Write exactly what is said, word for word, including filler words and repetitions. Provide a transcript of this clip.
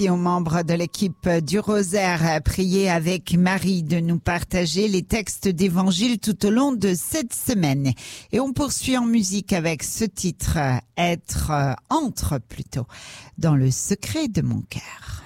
Et aux membres de l'équipe du Rosaire, priez avec Marie de nous partager les textes d'évangile tout au long de cette semaine. Et on poursuit en musique avec ce titre, être, entre plutôt, dans le secret de mon cœur.